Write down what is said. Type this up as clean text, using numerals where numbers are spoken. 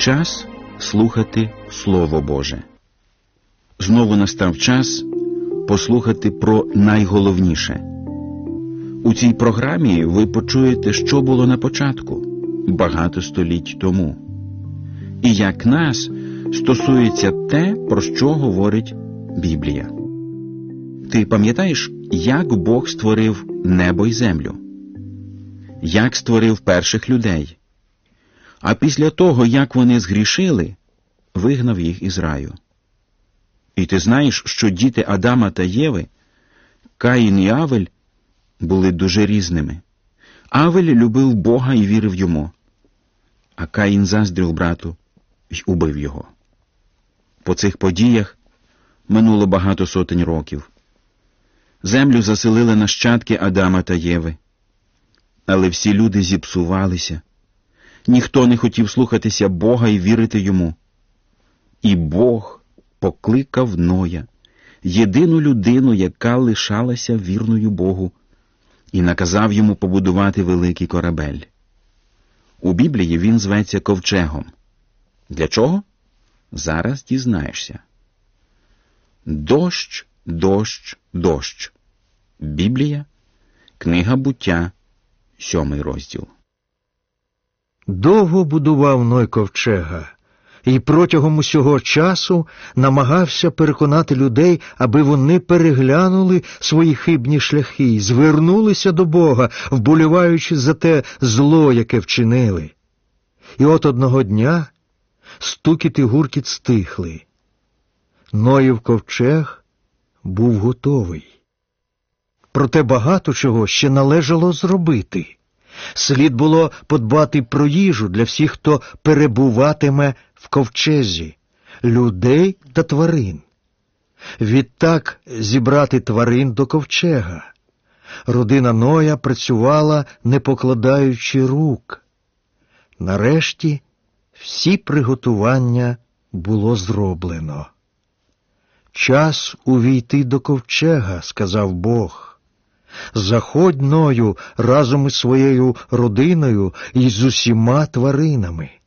Час слухати Слово Боже. Знову настав час послухати про найголовніше. У цій програмі ви почуєте, що було на початку, багато століть тому. І як нас стосується те, про що говорить Біблія. Ти пам'ятаєш, як Бог створив небо й землю? Як створив перших людей? А після того, як вони згрішили, вигнав їх із раю. І ти знаєш, що діти Адама та Єви, Каїн і Авель, були дуже різними. Авель любив Бога і вірив йому, а Каїн заздрив брату й убив його. По цих подіях минуло багато сотень років. Землю заселили нащадки Адама та Єви. Але всі люди зіпсувалися. Ніхто не хотів слухатися Бога і вірити йому. І Бог покликав Ноя, єдину людину, яка лишалася вірною Богу, і наказав йому побудувати великий корабель. У Біблії він зветься ковчегом. Для чого? Зараз дізнаєшся. Дощ, дощ, дощ. Біблія, книга Буття, 7 розділ. Довго будував Ной ковчега, і протягом усього часу намагався переконати людей, аби вони переглянули свої хибні шляхи, звернулися до Бога, вболіваючи за те зло, яке вчинили. І от одного дня стукіт і гуркіт стихли. Ноїв ковчег був готовий. Проте багато чого ще належало зробити. Слід було подбати про їжу для всіх, хто перебуватиме в ковчезі, людей та тварин. Відтак зібрати тварин до ковчега. Родина Ноя працювала, не покладаючи рук. Нарешті всі приготування було зроблено. «Час увійти до ковчега», – сказав Бог. «Заходь, Ною, разом із своєю родиною і з усіма тваринами».